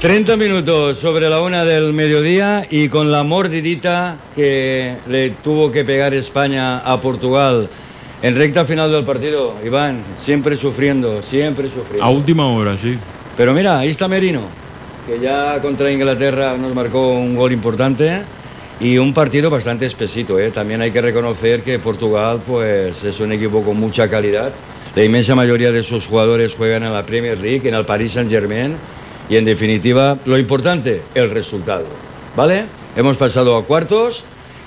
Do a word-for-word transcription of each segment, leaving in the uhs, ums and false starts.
treinta minutos sobre la una del mediodía y con la mordidita que le tuvo que pegar España a Portugal en recta final del partido. Iván, siempre sufriendo, siempre sufriendo. A última hora, sí. Pero mira, ahí está Merino, que ya contra Inglaterra nos marcó un gol importante y un partido bastante espesito, ¿eh? También hay que reconocer que Portugal pues, es un equipo con mucha calidad. La inmensa mayoría de sus jugadores juegan en la Premier League, en el Paris Saint-Germain, y en definitiva, lo importante, el resultado, ¿vale? Hemos pasado a cuartos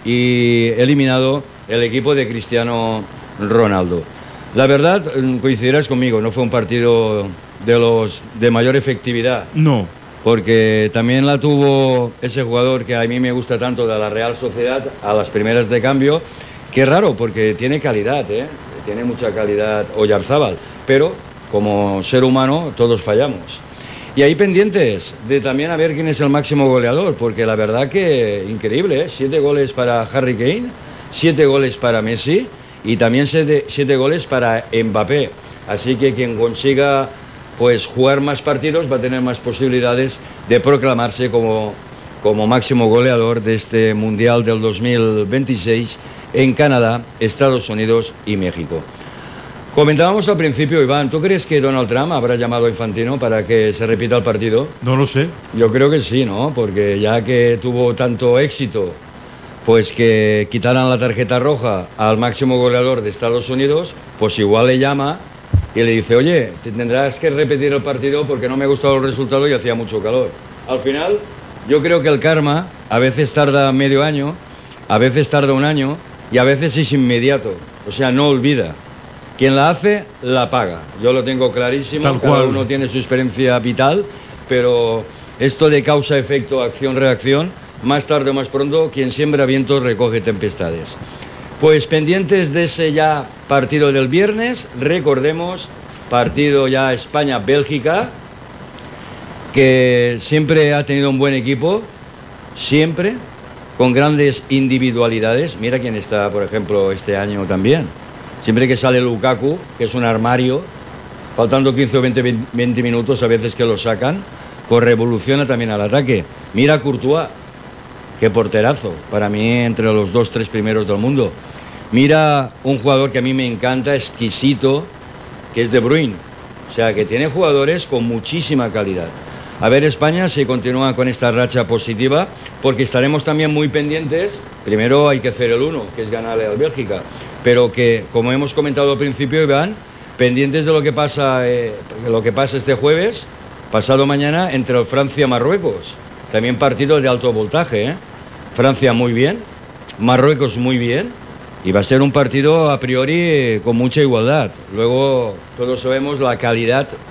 y eliminado el equipo de Cristiano Ronaldo. La verdad, coincidirás conmigo, no fue un partido de los de mayor efectividad. No. Porque también la tuvo ese jugador que a mí me gusta tanto de la Real Sociedad a las primeras de cambio. Qué raro, porque tiene calidad, ¿eh? Tiene mucha calidad Oyarzábal, pero como ser humano todos fallamos. Y ahí pendientes de también a ver quién es el máximo goleador, porque la verdad que increíble, ¿eh? Siete goles para Harry Kane, siete goles para Messi y también siete, siete goles para Mbappé. Así que quien consiga pues jugar más partidos va a tener más posibilidades de proclamarse como, como máximo goleador de este Mundial del dos mil veintiséis en Canadá, Estados Unidos y México. Comentábamos al principio, Iván, ¿tú crees que Donald Trump habrá llamado a Infantino para que se repita el partido? No lo sé. Yo creo que sí, ¿no? Porque ya que tuvo tanto éxito, pues que quitaran la tarjeta roja al máximo goleador de Estados Unidos, pues igual le llama y le dice, oye, tendrás que repetir el partido porque no me ha gustado el resultado y hacía mucho calor. Al final, yo creo que el karma a veces tarda medio año, a veces tarda un año y a veces es inmediato. O sea, no olvida. Quien la hace, la paga. Yo lo tengo clarísimo, Tal cada cual. uno tiene su experiencia vital, pero esto de causa-efecto, acción-reacción, más tarde o más pronto, quien siembra vientos recoge tempestades. Pues pendientes de ese ya partido del viernes, recordemos, partido ya España-Bélgica, que siempre ha tenido un buen equipo, siempre, con grandes individualidades. Mira quién está, por ejemplo, este año también. Siempre que sale Lukaku, que es un armario, faltando quince o veinte minutos, a veces que lo sacan, pues revoluciona también al ataque. Mira Courtois, qué porterazo, para mí entre los dos, tres primeros del mundo. Mira un jugador que a mí me encanta, exquisito, que es De Bruyne. O sea, que tiene jugadores con muchísima calidad. A ver España si continúa con esta racha positiva, porque estaremos también muy pendientes. Primero hay que hacer el uno, que es ganarle al Bélgica. Pero que, como hemos comentado al principio, Iván, pendientes de lo que pasa, eh, lo que pasa este jueves, pasado mañana, entre Francia y Marruecos. También partido de alto voltaje, ¿eh? Francia muy bien, Marruecos muy bien, y va a ser un partido a priori con mucha igualdad. Luego todos sabemos la calidad